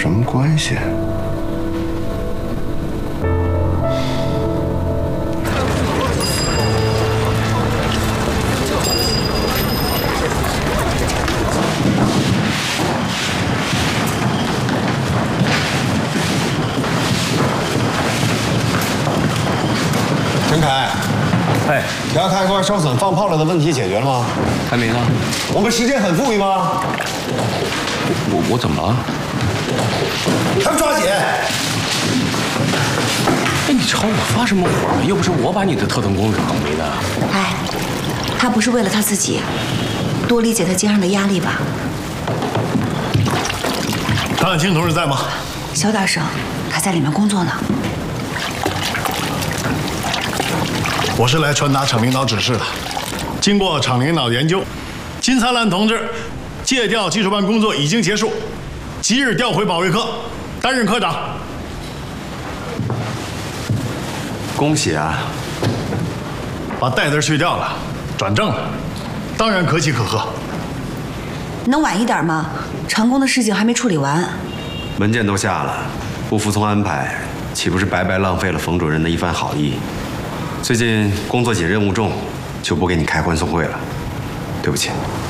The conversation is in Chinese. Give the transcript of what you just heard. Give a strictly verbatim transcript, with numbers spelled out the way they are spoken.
什么关系？陈凯， 哎， 调开关受损放炮了的问题解决了吗？ 还没呢。 我们时间很富裕吗？ 我我怎么了？ 还不抓紧！ 哎，你朝我发什么火？又不是我把你的特等功惹倒霉的。 哎，他不是为了他自己，多理解他肩上的压力吧。 唐远清同志在吗？ 肖大生还在里面工作呢。 我是来传达厂领导指示的。经过厂领导研究，金灿烂同志借调技术班工作已经结束，即日调回保卫科，担任科长。 恭喜啊！ 把带字去掉了，转正了，当然可喜可贺。 能晚一点吗？成功的事情还没处理完。 文件都下了，不服从安排，岂不是白白浪费了冯主任的一番好意？最近工作紧，任务重，就不给你开欢送会了，对不起。